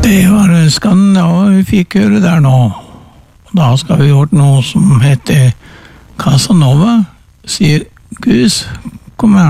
Det var Skandinava vi fikk høre der nå. Da skal vi gjort noe som heter Casanova, sier Gus. Kom her.